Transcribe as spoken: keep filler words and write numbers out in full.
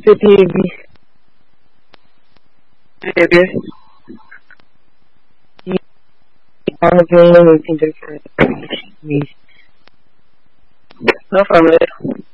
Você teve bebê e estava vendo muito interessante. Não, família.